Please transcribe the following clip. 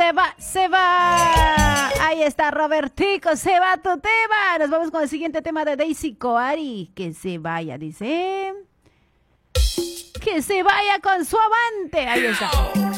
se va, se va. Ahí está, Robertico, se va tu tema. Nos vamos con el siguiente tema de Daisy Coari. Que se vaya, dice. Que se vaya con su amante. Ahí está.